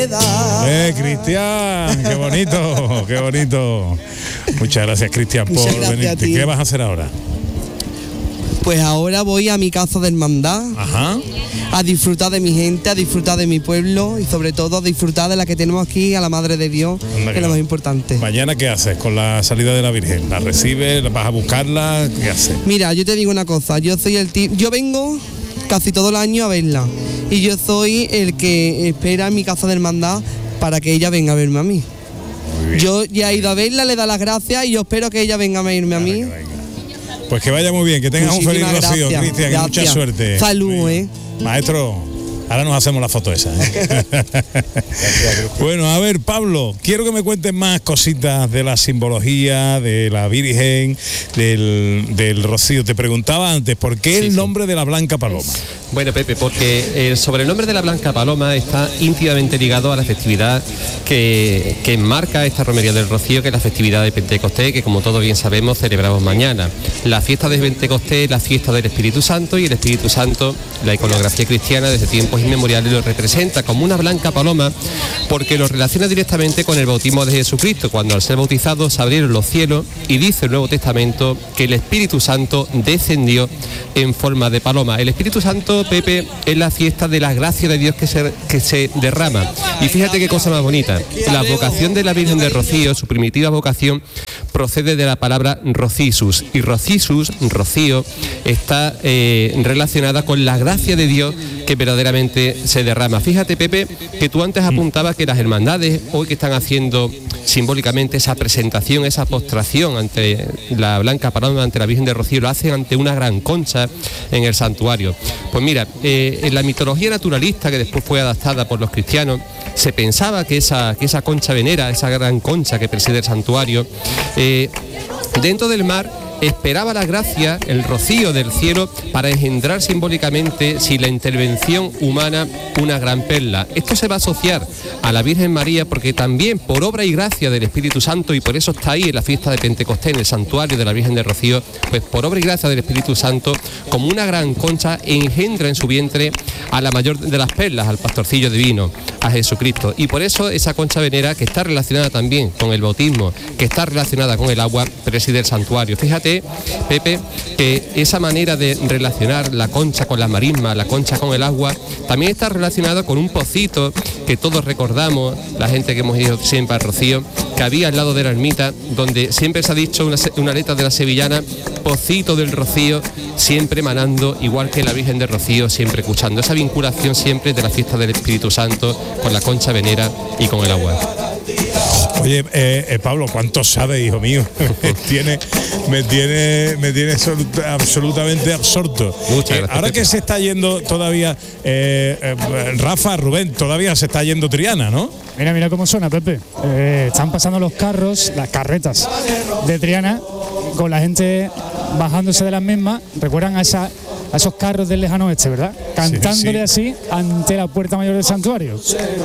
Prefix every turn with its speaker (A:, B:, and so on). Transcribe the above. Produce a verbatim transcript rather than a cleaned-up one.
A: Eh, Cristian, qué bonito, qué bonito. Muchas gracias, Cristian, por
B: gracias
A: venirte. ¿Qué vas a hacer ahora?
B: Pues ahora voy a mi casa de hermandad.
A: Ajá.
B: A disfrutar de mi gente, a disfrutar de mi pueblo y sobre todo a disfrutar de la que tenemos aquí, a la Madre de Dios,
A: Anda,
B: que es lo más importante.
A: Mañana, ¿qué haces con la salida de la Virgen? ¿La recibes? ¿Vas a buscarla? ¿Qué haces?
B: Mira, yo te digo una cosa, yo soy el tipo, yo vengo casi todo el año a verla y yo soy el que espera en mi casa de hermandad para que ella venga a verme a mí. Yo ya he ido a verla, le da las gracias y yo espero que ella venga a verme a mí.
A: Venga, venga. Pues que vaya muy bien, que tengas
B: Muchísimas
A: un feliz rocío,
B: gracias.
A: Cristian, y mucha
B: Gracias.
A: suerte.
B: Salud, eh.
A: Maestro, ahora nos hacemos la foto esa, ¿eh? Bueno, a ver, Pablo, quiero que me cuentes más cositas de la simbología, de la Virgen, del, del rocío. Te preguntaba antes, ¿por qué
C: Sí,
A: el
C: sí.
A: nombre de la Blanca Paloma?
C: Bueno, Pepe, porque el sobrenombre de la Blanca Paloma está íntimamente ligado a la festividad que, que enmarca esta romería del Rocío, que es la festividad de Pentecostés, que como todos bien sabemos celebramos mañana. La fiesta de Pentecostés es la fiesta del Espíritu Santo y el Espíritu Santo, la iconografía cristiana desde tiempos inmemoriales lo representa como una blanca paloma porque lo relaciona directamente con el bautismo de Jesucristo, cuando al ser bautizado se abrieron los cielos y dice el Nuevo Testamento que el Espíritu Santo descendió en forma de paloma. El Espíritu Santo, Pepe, es la fiesta de la gracia de Dios que se, que se derrama. Y fíjate qué cosa más bonita. La vocación de la Virgen de Rocío, su primitiva vocación, procede de la palabra rocisus. Y rocisus, rocío, está eh, relacionada con la gracia de Dios que verdaderamente se derrama. Fíjate, Pepe, que tú antes apuntabas que las hermandades hoy que están haciendo simbólicamente esa presentación, esa postración ante la Blanca Paloma, ante la Virgen de Rocío, lo hacen ante una gran concha en el santuario. Pues mira, eh, en la mitología naturalista que después fue adaptada por los cristianos, se pensaba que esa, que esa concha venera, esa gran concha que preside el santuario, eh, dentro del mar esperaba la gracia, el rocío del cielo, para engendrar simbólicamente, sin la intervención humana, una gran perla. Esto se va a asociar a la Virgen María porque también por obra y gracia del Espíritu Santo, y por eso está ahí en la fiesta de Pentecostés, en el santuario de la Virgen de Rocío, pues por obra y gracia del Espíritu Santo, como una gran concha, engendra en su vientre a la mayor de las perlas, al pastorcillo divino, a Jesucristo. Y por eso esa concha venera, que está relacionada también con el bautismo, que está relacionada con el agua, preside el santuario. Fíjate, Pepe, que esa manera de relacionar la concha con la marisma, la concha con el agua, también está relacionada con un pocito que todos recordamos, la gente que hemos ido siempre al Rocío, que había al lado de la ermita, donde siempre se ha dicho una, una letra de la sevillana, pocito del Rocío, siempre manando, igual que la Virgen de Rocío, siempre escuchando. Esa vinculación siempre de la fiesta del Espíritu Santo con la concha venera y con el agua.
A: Oye, eh, eh, Pablo, ¿cuánto sabe, hijo mío? me tiene, me tiene, me tiene absolut- absolutamente absorto.
C: Muchas
A: Eh,
C: gracias,
A: ahora
C: Pepe.
A: que se está yendo todavía, eh, eh, Rafa, Rubén, todavía se está yendo Triana, ¿no?
D: Mira, mira cómo suena, Pepe. Eh, están pasando los carros, las carretas de Triana, con la gente bajándose de las mismas. Recuerdan a, esa, a esos carros del lejano oeste, ¿verdad? Cantándole
A: sí.
D: así ante la puerta mayor del santuario.